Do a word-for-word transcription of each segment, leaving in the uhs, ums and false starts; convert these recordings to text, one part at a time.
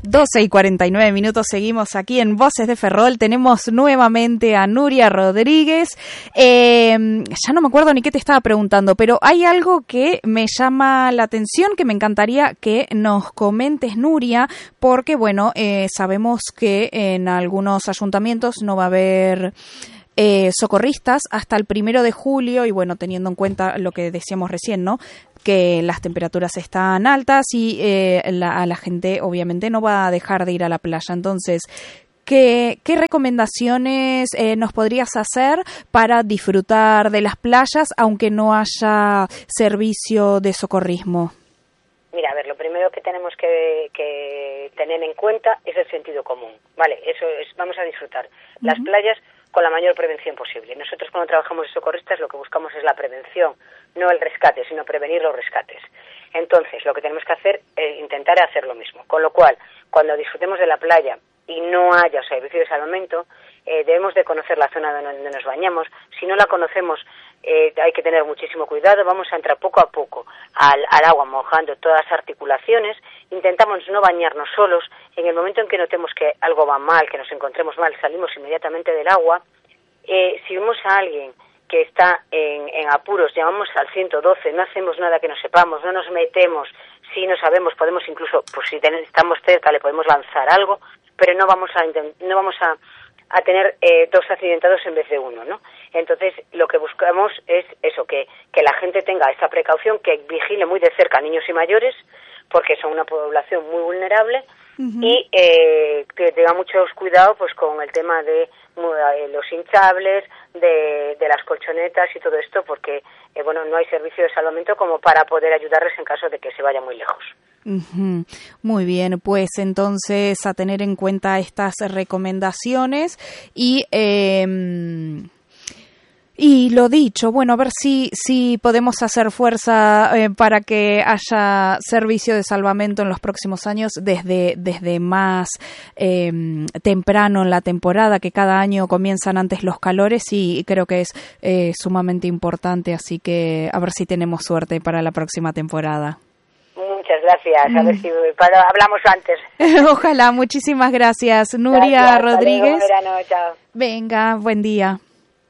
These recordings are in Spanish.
doce y cuarenta y nueve minutos, seguimos aquí en Voces de Ferrol. Tenemos nuevamente a Nuria Rodríguez. Eh, ya no me acuerdo ni qué te estaba preguntando, pero hay algo que me llama la atención, que me encantaría que nos comentes, Nuria, porque, bueno, eh, sabemos que en algunos ayuntamientos no va a haber eh, socorristas hasta el primero de julio, y bueno, teniendo en cuenta lo que decíamos recién, ¿no?, que las temperaturas están altas y eh, la, a la gente obviamente no va a dejar de ir a la playa. Entonces, ¿qué, qué recomendaciones eh, nos podrías hacer para disfrutar de las playas aunque no haya servicio de socorrismo? Mira, a ver, lo primero que tenemos que, que tener en cuenta es el sentido común, ¿vale? Eso es, vamos a disfrutar las uh-huh. playas con la mayor prevención posible. Nosotros, cuando trabajamos de socorristas, lo que buscamos es la prevención, no el rescate, sino prevenir los rescates. Entonces, lo que tenemos que hacer es intentar hacer lo mismo. Con lo cual, cuando disfrutemos de la playa y no haya servicio de salvamento, eh, debemos de conocer la zona donde nos bañamos. Si no la conocemos, eh, hay que tener muchísimo cuidado. Vamos a entrar poco a poco al, al agua, mojando todas las articulaciones. Intentamos no bañarnos solos. En el momento en que notemos que algo va mal, que nos encontremos mal, salimos inmediatamente del agua. Eh, si vemos a alguien que está en, en apuros, llamamos al ciento doce, no hacemos nada que no sepamos, no nos metemos. Si no sabemos, podemos incluso, pues si ten, estamos cerca, le podemos lanzar algo, pero no vamos a no vamos a, a tener eh, dos accidentados en vez de uno, ¿no? Entonces, lo que buscamos es eso, que, que la gente tenga esa precaución, que vigile muy de cerca a niños y mayores, porque son una población muy vulnerable, uh-huh. y eh, que tenga muchos cuidado pues con el tema de eh, los hinchables, de, de las colchonetas y todo esto, porque eh, bueno, no hay servicio de salvamento como para poder ayudarles en caso de que se vaya muy lejos. Uh-huh. Muy bien, pues entonces a tener en cuenta estas recomendaciones y eh, y lo dicho, bueno, a ver si si podemos hacer fuerza eh, para que haya servicio de salvamento en los próximos años desde desde más eh, temprano en la temporada, que cada año comienzan antes los calores, y creo que es eh, sumamente importante, así que a ver si tenemos suerte para la próxima temporada. Muchas gracias, a ver si para, hablamos antes. Ojalá, muchísimas gracias, Nuria gracias, Rodríguez. Hasta luego, verano, chao. Venga, buen día.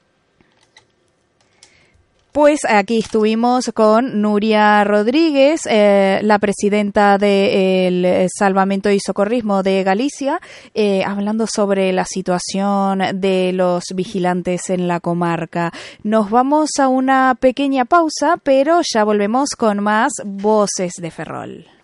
Pues aquí estuvimos con Nuria Rodríguez, eh, la presidenta del Salvamento y Socorrismo de Galicia, eh, hablando sobre la situación de los vigilantes en la comarca. Nos vamos a una pequeña pausa, pero ya volvemos con más Voces de Ferrol.